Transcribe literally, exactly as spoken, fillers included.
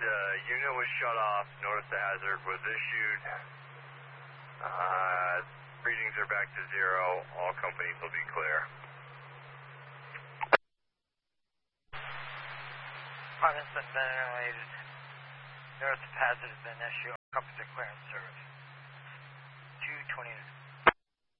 uh, unit was shut off. Notice the hazard was issued. Uh, readings are back to zero. All companies will be clear. Department's been ventilated. Notice the hazard has been issued. All companies are clear in service. two twenty.